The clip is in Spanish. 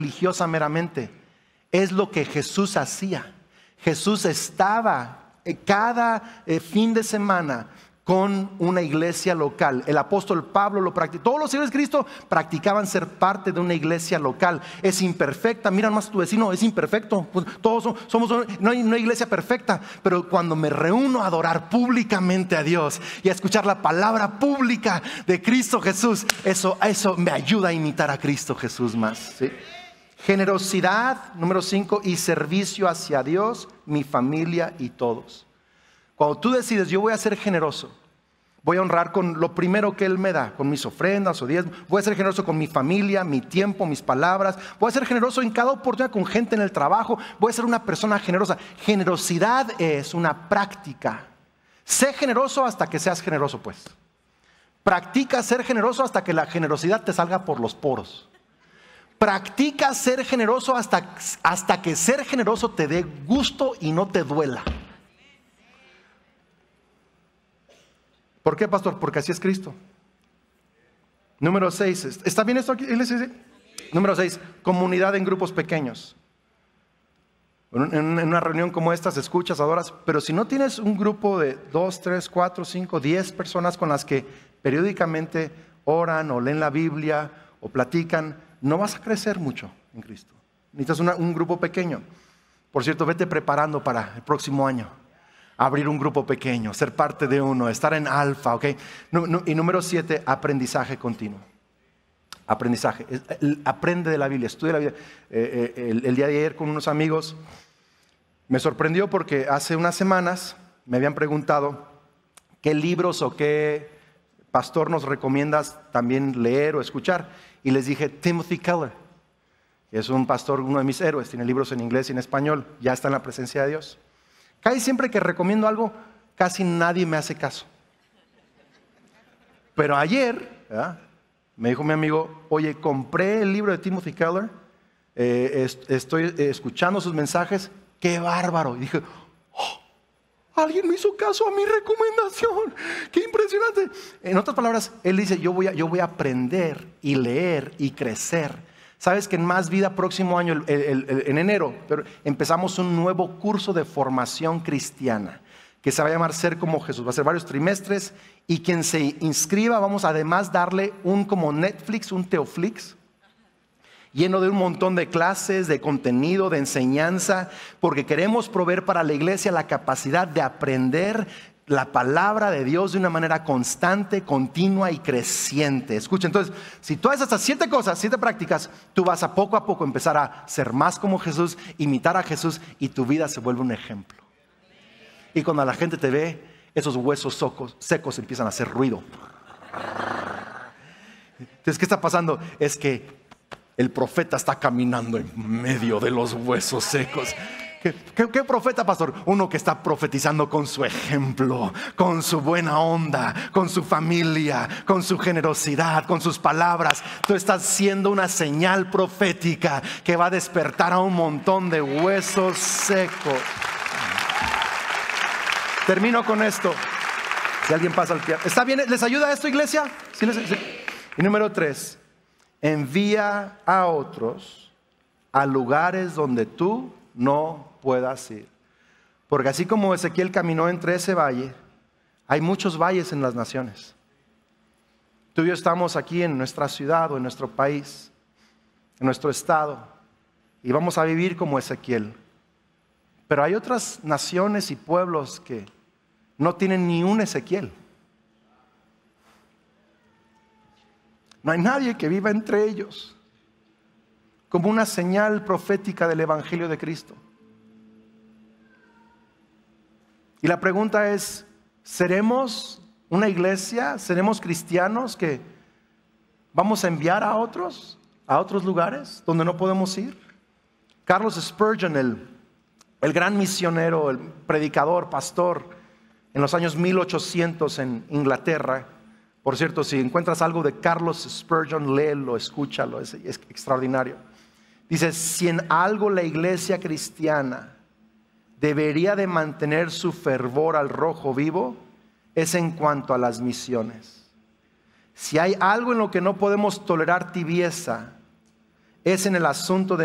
religiosa meramente. Es lo que Jesús hacía. Jesús estaba cada fin de semana con una iglesia local. El apóstol Pablo lo practicó. Todos los seguidores de Cristo practicaban ser parte de una iglesia local. Es imperfecta. Mira más a tu vecino, es imperfecto. Pues todos no hay iglesia perfecta. Pero cuando me reúno a adorar públicamente a Dios y a escuchar la palabra pública de Cristo Jesús, eso me ayuda a imitar a Cristo Jesús más, ¿sí? Generosidad, número 5, y servicio hacia Dios, mi familia y todos. Cuando tú decides, yo voy a ser generoso, voy a honrar con lo primero que Él me da, con mis ofrendas o diezmos, voy a ser generoso con mi familia, mi tiempo, mis palabras, voy a ser generoso en cada oportunidad con gente en el trabajo, voy a ser una persona generosa. Generosidad es una práctica. Sé generoso hasta que seas generoso, pues. Practica ser generoso hasta que la generosidad te salga por los poros. Practica ser generoso hasta que ser generoso te dé gusto y no te duela. ¿Por qué, pastor? Porque así es Cristo. Número 6. ¿Está bien esto aquí? Número 6. Comunidad en grupos pequeños. En una reunión como esta escuchas, adoras. Pero si no tienes un grupo de 2, 3, 4, 5, 10 personas con las que periódicamente oran o leen la Biblia o platican, no vas a crecer mucho en Cristo. Necesitas un grupo pequeño. Por cierto, vete preparando para el próximo año. Abrir un grupo pequeño, ser parte de uno, estar en alfa, ¿ok? Y número 7, aprendizaje continuo. Aprendizaje. Aprende de la Biblia, estudia la Biblia. El día de ayer con unos amigos me sorprendió porque hace unas semanas me habían preguntado qué libros o qué pastor nos recomiendas también leer o escuchar. Y les dije, Timothy Keller, que es un pastor, uno de mis héroes, tiene libros en inglés y en español, ya está en la presencia de Dios. Casi siempre que recomiendo algo, casi nadie me hace caso. Pero ayer, ¿verdad?, me dijo mi amigo, oye, compré el libro de Timothy Keller, estoy escuchando sus mensajes, qué bárbaro. Y dije, oh, alguien me hizo caso a mi recomendación, qué impresionante. En otras palabras, él dice, yo voy a aprender y leer y crecer. Sabes que en Más Vida próximo año, en enero, empezamos un nuevo curso de formación cristiana que se va a llamar Ser como Jesús. Va a ser varios trimestres y quien se inscriba vamos a además darle un como Netflix, un Teoflix, lleno de un montón de clases, de contenido, de enseñanza, porque queremos proveer para la iglesia la capacidad de aprender la palabra de Dios de una manera constante, continua y creciente. Escucha, entonces, si tú haces estas 7 cosas, 7 prácticas, tú vas a poco empezar a ser más como Jesús, imitar a Jesús y tu vida se vuelve un ejemplo. Y cuando la gente te ve, esos huesos secos empiezan a hacer ruido. Entonces, ¿qué está pasando? Es que el profeta está caminando en medio de los huesos secos. ¿Qué profeta, pastor? Uno que está profetizando con su ejemplo, con su buena onda, con su familia, con su generosidad, con sus palabras. Tú estás siendo una señal profética que va a despertar a un montón de huesos secos. Termino con esto. Si alguien pasa al piano. ¿Está bien? ¿Les ayuda esto, iglesia? ¿Sí? Y número 3. Envía a otros a lugares donde tú no puedas ir. Porque así como Ezequiel caminó entre ese valle, hay muchos valles en las naciones. Tú y yo estamos aquí en nuestra ciudad o en nuestro país, en nuestro estado, y vamos a vivir como Ezequiel. Pero hay otras naciones y pueblos que no tienen ni un Ezequiel. No hay nadie que viva entre ellos como una señal profética del Evangelio de Cristo. Y la pregunta es, ¿seremos una iglesia? ¿Seremos cristianos que vamos a enviar a otros lugares donde no podemos ir? Charles Spurgeon, el gran misionero, el predicador, pastor, en los años 1800 en Inglaterra. Por cierto, si encuentras algo de Charles Spurgeon, léelo, escúchalo, es extraordinario. Dice, si en algo la iglesia cristiana debería de mantener su fervor al rojo vivo, es en cuanto a las misiones. Si hay algo en lo que no podemos tolerar tibieza, es en el asunto de